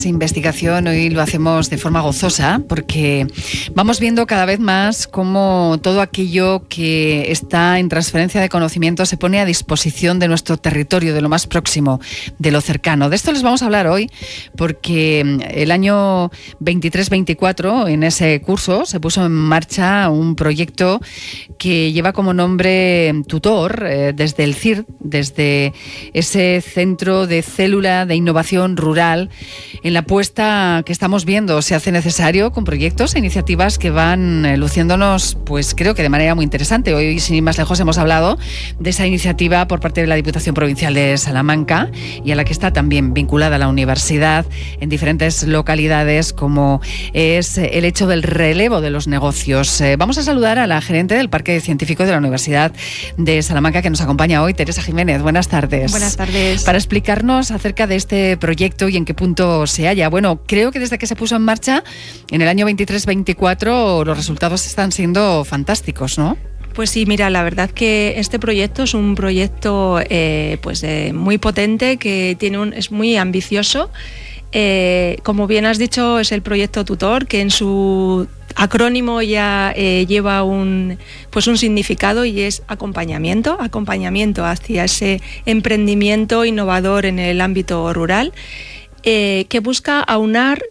Investigación hoy lo hacemos de forma gozosa porque vamos viendo cada vez más cómo todo aquello que está en transferencia de conocimiento se pone a disposición de nuestro territorio, de lo más próximo, de lo cercano. De esto les vamos a hablar hoy porque el año 23-24 en ese curso se puso en marcha un proyecto que lleva como nombre Tutor desde el CIRT, desde ese Centro de Célula de Innovación Rural, en la apuesta que estamos viendo se hace necesario con proyectos e iniciativas que van luciéndonos, pues creo que de manera muy interesante. Hoy, sin ir más lejos, hemos hablado de esa iniciativa por parte de la Diputación Provincial de Salamanca y a la que está también vinculada la universidad en diferentes localidades, como es el hecho del relevo de los negocios. Vamos a saludar a la gerente del Parque Científico de la Universidad de Salamanca que nos acompaña hoy, Teresa Jiménez. Buenas tardes. Buenas tardes. Para explicarnos acerca de este proyecto y en qué punto se halla. Bueno, creo que desde que se puso en marcha en el año 23-24 los resultados están siendo fantásticos, ¿no? Pues sí, mira, la verdad que este proyecto es un proyecto muy potente, que es muy ambicioso. Como bien has dicho, es el proyecto Tutor, que en su acrónimo ya lleva un significado, y es acompañamiento hacia ese emprendimiento innovador en el ámbito rural, que busca aunar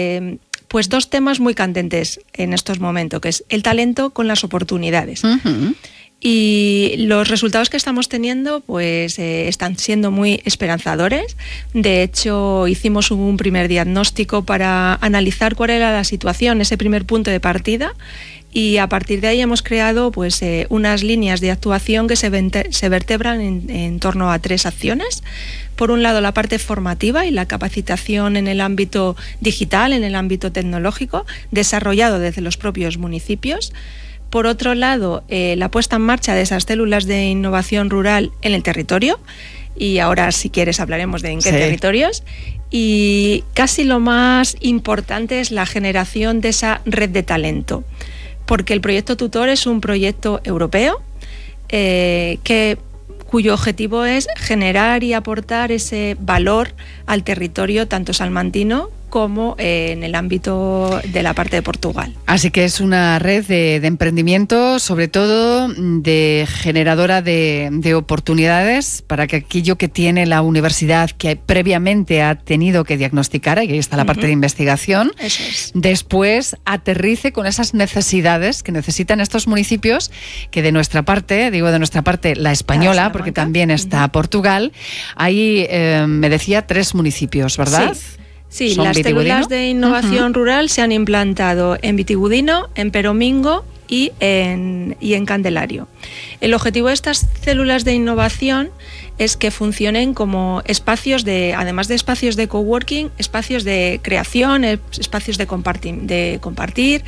dos temas muy candentes en estos momentos, que es el talento con las oportunidades. Uh-huh. Y los resultados que estamos teniendo están siendo muy esperanzadores. De hecho, hicimos un primer diagnóstico para analizar cuál era la situación, ese primer punto de partida, y a partir de ahí hemos creado unas líneas de actuación que se vertebran en torno a 3 acciones. Por un lado, la parte formativa y la capacitación en el ámbito digital, en el ámbito tecnológico, desarrollado desde los propios municipios. Por otro lado, la puesta en marcha de esas células de innovación rural en el territorio, y ahora, si quieres, hablaremos de en qué territorios. Y casi lo más importante es la generación de esa red de talento, porque el proyecto Tutor es un proyecto europeo cuyo objetivo es generar y aportar ese valor al territorio tanto salmantino como en el ámbito de la parte de Portugal. Así que es una red de emprendimiento, sobre todo de generadora de oportunidades para que aquello que tiene la universidad, que previamente ha tenido que diagnosticar, y ahí está la parte de investigación, eso es, después aterrice con esas necesidades que necesitan estos municipios, que de nuestra parte, la española, porque también está Portugal, ahí me decía 3 municipios, ¿verdad? Sí, las células de innovación rural se han implantado en Vitigudino, en Peromingo y en Candelario. El objetivo de estas células de innovación es que funcionen como espacios además de espacios de coworking, espacios de creación, espacios de compartir,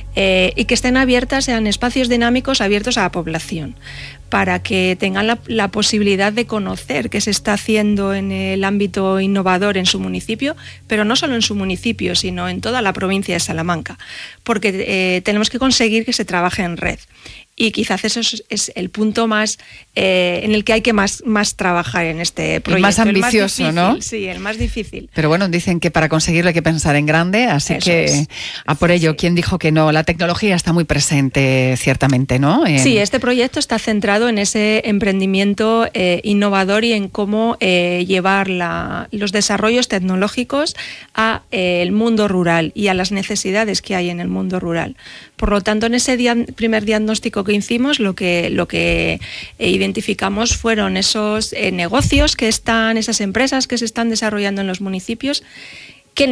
y que estén abiertas, sean espacios dinámicos abiertos a la población, para que tengan la posibilidad de conocer qué se está haciendo en el ámbito innovador en su municipio, pero no solo en su municipio, sino en toda la provincia de Salamanca, porque tenemos que conseguir que se trabaje en red. Y quizás eso es el punto más en el que hay que más trabajar en este proyecto. El más ambicioso, el más difícil, ¿no? Sí, el más difícil. Pero bueno, dicen que para conseguirlo hay que pensar en grande, así eso que es. A por ello. Sí. ¿Quién dijo que no? La tecnología está muy presente, ciertamente, ¿no? Sí, este proyecto está centrado en ese emprendimiento innovador y en cómo llevar los desarrollos tecnológicos a el mundo rural y a las necesidades que hay en el mundo rural. Por lo tanto, en ese primer diagnóstico que hicimos, lo que identificamos fueron esos negocios esas empresas que se están desarrollando en los municipios. ¿Qué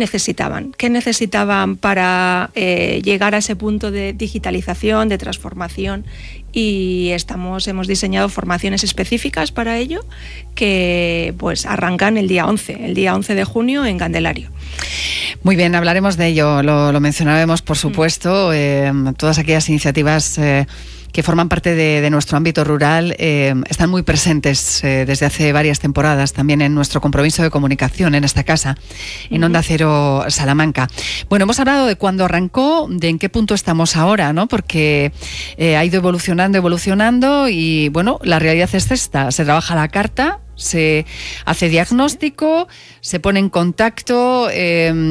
necesitaban para llegar a ese punto de digitalización, de transformación? Y hemos diseñado formaciones específicas para ello, que arrancan el día 11 de junio en Candelario. Muy bien, hablaremos de ello, lo mencionaremos, por supuesto, todas aquellas iniciativas que forman parte de nuestro ámbito rural, están muy presentes desde hace varias temporadas también en nuestro compromiso de comunicación en esta casa, en Onda Cero Salamanca. Bueno, hemos hablado de cuándo arrancó, de en qué punto estamos ahora, ¿no? Porque ha ido evolucionando y, bueno, la realidad es esta: se trabaja la carta, se hace diagnóstico, se pone en contacto